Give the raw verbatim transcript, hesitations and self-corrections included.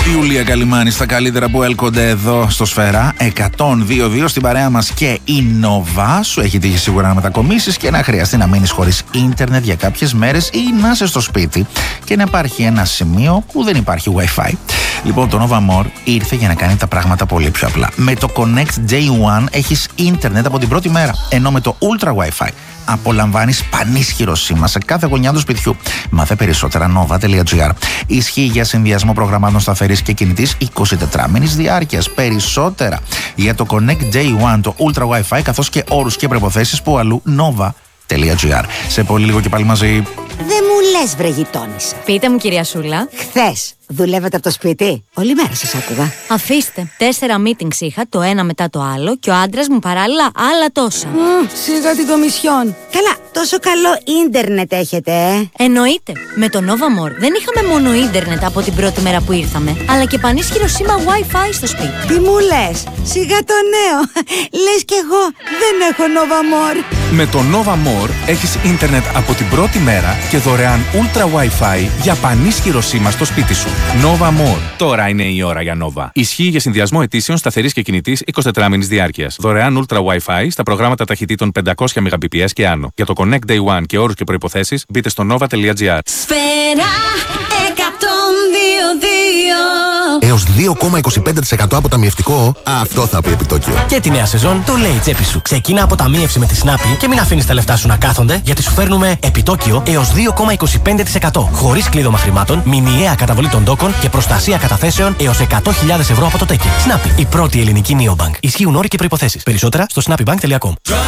Η Ιουλία Καλυμάνη στα καλύτερα που έλκονται εδώ στο Σφαίρα εκατόν δύο δύο στην παρέα μας και η Νόβα. Σου έχει τύχει σίγουρα να μετακομίσεις και να χρειαστεί να μείνεις χωρίς ίντερνετ για κάποιες μέρες ή να είσαι στο σπίτι και να υπάρχει ένα σημείο που δεν υπάρχει Wi-Fi. Λοιπόν, το Nova More ήρθε για να κάνει τα πράγματα πολύ πιο απλά. Με το Connect τζέι ουάν έχεις ίντερνετ από την πρώτη μέρα, ενώ με το Ultra Wi-Fi απολαμβάνεις πανίσχυρο σήμα σε κάθε γωνιά του σπιτιού. Μάθε περισσότερα nova τελεία gr. Ισχύει για συνδυασμό προγραμμάτων σταθερής και κινητής εικοσιτετράμηνης διάρκειας. Περισσότερα για το Connect τζέι ουάν, το Ultra Wi-Fi, καθώς και όρους και προϋποθέσεις που αλλού nova τελεία gr. Σε πολύ λίγο και πάλι μαζί. Δεν μου λες, βρε γειτόνισσα. Πείτε μου, κυρία Σούλα. Χθες δουλεύατε από το σπίτι? Όλη μέρα σας άκουγα. Αφήστε. Τέσσερα meetings είχα, το ένα μετά το άλλο, και ο άντρας μου παράλληλα άλλα τόσα. Mm, σιγά την κομισιόν. Καλά, τόσο καλό ίντερνετ έχετε, ε. Εννοείται. Με το Nova More δεν είχαμε μόνο ίντερνετ από την πρώτη μέρα που ήρθαμε, αλλά και πανίσχυρο σήμα Wi-Fi στο σπίτι. Τι μου λες? Σιγά το νέο. Λες κι εγώ δεν έχω Nova More. Με το Nova More έχεις ίντερνετ από την πρώτη μέρα και δωρεάν Ultra Wi-Fi για πανίσχυρο σήμα στο σπίτι σου. Nova More. Τώρα είναι η ώρα για Nova. Ισχύει για συνδυασμό αιτήσεων σταθερής και κινητής εικοσιτετράμηνης διάρκειας. Δωρεάν Ultra Wi-Fi στα προγράμματα ταχυτήτων πεντακόσια Mbps και άνω. Για το Connect τζέι ουάν και όρους και προϋποθέσεις μπείτε στο nova τελεία gr. Σφαίρα εκατόν δύο δύο. Έως δύο κόμμα είκοσι πέντε τοις εκατό αποταμιευτικό, αυτό θα πει επιτόκιο. Και τη νέα σεζόν το λέει η τσέπη σου. Ξεκίνα αποταμίευση με τη Snappi και μην αφήνεις τα λεφτά σου να κάθονται, γιατί σου φέρνουμε επιτόκιο έως δύο κόμμα είκοσι πέντε τοις εκατό. Χωρίς κλείδωμα χρημάτων, μηνιαία καταβολή των τόκων και προστασία καταθέσεων έως εκατό χιλιάδες ευρώ από το τέκι. Snappi, η πρώτη ελληνική neobank. Ισχύουν όροι και προϋποθέσεις. Περισσότερα στο snappybank τελεία com.